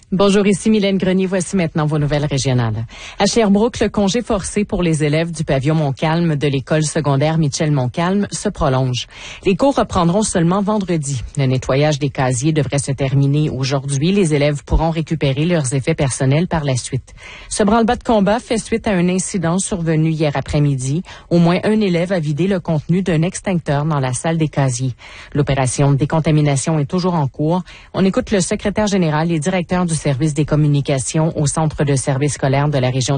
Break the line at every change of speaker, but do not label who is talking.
Bonjour, ici Mylène Grenier. Voici maintenant vos nouvelles régionales. À Sherbrooke, le congé forcé pour les élèves du pavillon Montcalm de l'école secondaire Michel Montcalm se prolonge. Les cours reprendront seulement vendredi. Le nettoyage des casiers devrait se terminer aujourd'hui. Les élèves pourront récupérer leurs effets personnels par la suite. Ce branle-bas de combat fait suite à un incident survenu hier après-midi. Au moins un élève a vidé le contenu d'un extincteur dans la salle des casiers. L'opération de décontamination est toujours en cours. On écoute le secrétaire général et directeur du service des communications au Centre de services scolaires de la région